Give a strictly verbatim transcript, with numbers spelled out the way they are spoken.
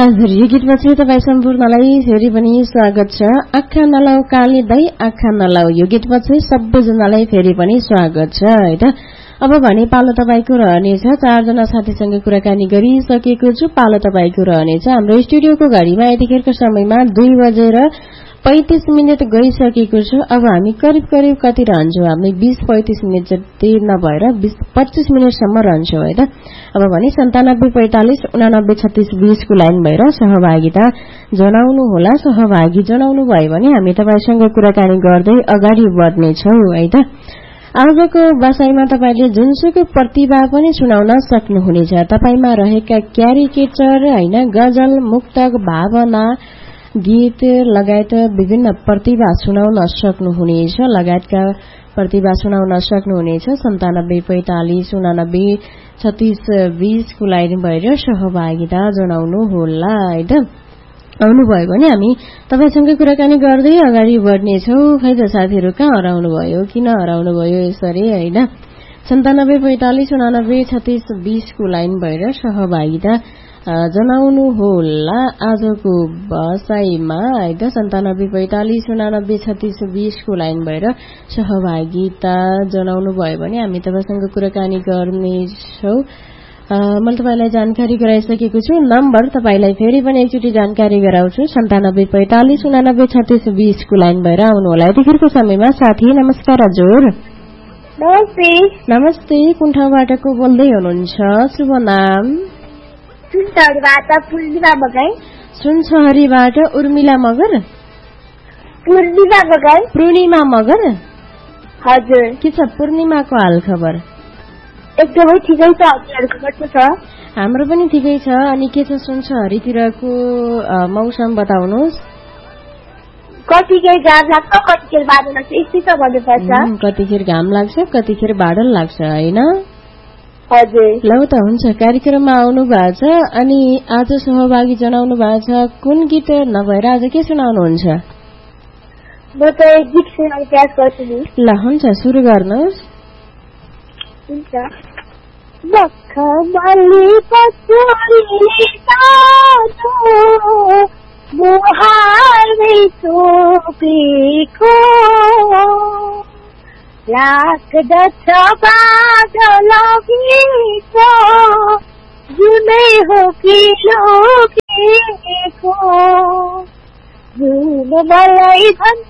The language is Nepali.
साझरी यो गीतपछि तपाईँ सम्पूर्णलाई फेरि पनि स्वागत छ। आँखा नलाउ काली दाई आँखा नलाउ यो गीतपछि सबैजनालाई फेरि पनि स्वागत छ है त। अब भने पालो तपाईँको रहनेछ। चारजना साथीसँग कुराकानी गरिसकेको छु, पालो तपाईँको रहनेछ। हाम्रो स्टुडियोको घडीमा यतिखेरको समयमा दुई बजेर पैंतिस मिनट गइसकेको छ। अब हामी करिब करिब कति रहन्छौँ, हामी बीस पैंतिस मिनट जति नभएर बीस पच्चीस मिनटसम्म रहन्छौँ है त। अब भने सन्तानब्बे पैंतालिस उनानब्बे छत्तीस बीसको लाइन भएर सहभागिता जनाउनु होला। सहभागी जनाउनु भयो भने हामी तपाईसँग कुराकानी गर्दै अगाडि बढ्नेछौँ है त। आजको बसाइमा तपाईले जुनसुकै प्रतिभा पनि सुनाउन सक्नुहुनेछ। तपाईमा रहेका क्यारिकेचर हैन, गजल, मुक्तक, भावना, गीत लगायत विभिन्न प्रतिभा सुनाउन सक्नुहुनेछ लगायतका प्रतिभा सुनाउन सक्नुहुनेछ। सन्तानब्बे पैंतालिस उनानब्बे छत्तीस बीसको लाइन भएर सहभागिता जनाउनु होला है त। आउनुभयो भने हामी तपाईसँग कुराकानी गर्दै अगाडि बढ्नेछौँ। खै त साथीहरू कहाँ हराउनु भयो, किन हराउनु भयो यसरी हैन। सन्तानब्बे पैंतालिस उनानब्बे छत्तीस बीसको लाइन भएर सहभागिता जनाउनु होला आजको बसाइमा है त। सन्तानब्बे पैंतालिस उनानब्बे छत्तीस बीसको लाइन भएर सहभागिता जनाउनु भयो भने हामी तपाईसँग कुराकानी गर्नेछौँ। मैले तपाईलाई जानकारी गराइसकेको छु। नम्बर तपाईलाई फेरि पनि एकचोटि जानकारी गराउँछु। सन्तानब्बे पैंतालिस उनानब्बे छत्तीस बीसको लाइन भएर आउनु होला। यतिखेरको समयमा साथी नमस्कार हजुर। नमस्ते। नमस्ते, कुन ठाउँबाट को बोल्दै हुनुहुन्छ? शुभ नाम? सुनसहरीबाट पूर्णिमा मगर। सुनसहरीबाट उर्मिला मगर? पूर्णिमा मगर। पूर्णिमा मगर हजुर। के छ पूर्णिमाको हाल खबर? एकदमै ठिकै छ, हजुरहरुको कस्तो छ? हाम्रो पनि ठिकै छ। अनि के छ सुनसहरीतिरको मौसम बताउनुहोस्। कतिखेर घाम लाग्छ, कतिखेर बादल लाग्छ, यस्तै छ भन्नुपर्छ। कतिखेर घाम लाग्छ, कतिखेर बादल लाग्छ हैन? हजुर। ल त हुन्छ, कार्यक्रममा आउनु भएको छ अनि आज सहभागी जनाउनु भएको छ। कुन गीत नभएर आज के सुनाउनुहुन्छ? म त गीत सुनाउने प्रयास गर्छु नि। ल हुन्छ, सुरु गर्नुहोस्। हुन्छ। मखमली पसुरी साधो मुहारमै छोपेको लाग्दछ बादल भित्र जुनै हो कि लोकेको जुन मलाई भन्छ